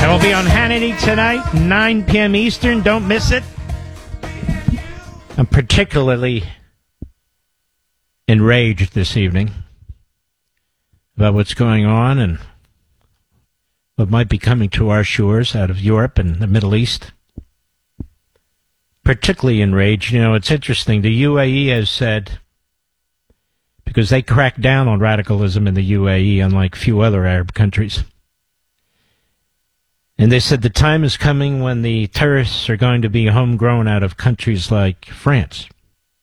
I will be on Hannity tonight, 9 p.m. Eastern. Don't miss it. I'm particularly enraged this evening about what's going on and what might be coming to our shores out of Europe and the Middle East. Particularly enraged. You know, it's interesting. The UAE has said, because they crack down on radicalism in the UAE, unlike few other Arab countries. And they said the time is coming when the terrorists are going to be homegrown out of countries like France.